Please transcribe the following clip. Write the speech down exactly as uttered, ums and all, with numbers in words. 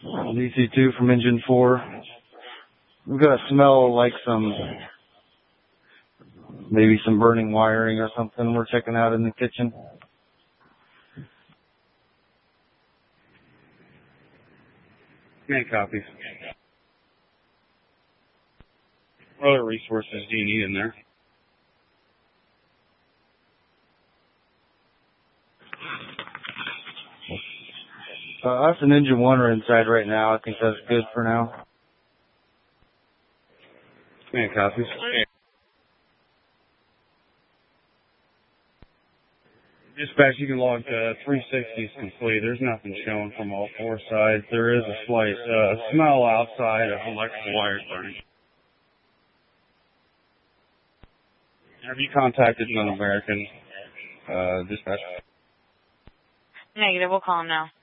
D C two from engine four. We've got a smell like some, maybe some burning wiring or something we're checking out in the kitchen. Many copies. What other resources do you need in there? Uh, us and engine one are inside right now. I think that's good for now. Many copies. Dispatch, you can log uh, three sixty is complete. There's nothing showing from all four sides. There is a slight uh, smell outside of electrical wires burning. Have you contacted an American uh, dispatch? Negative. We'll call him now.